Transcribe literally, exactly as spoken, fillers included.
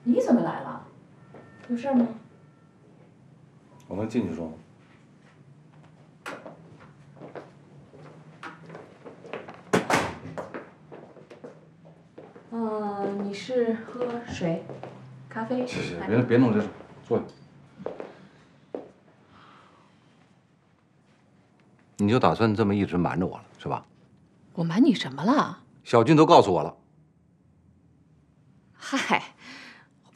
你怎么来了？有事吗？ 我能进去说吗？ 嗯，你是喝水、咖啡？ 行行，别别弄这事，坐下。你就打算这么一直瞒着我了，是吧？ 我瞒你什么了？ 小俊都告诉我了。 嗨，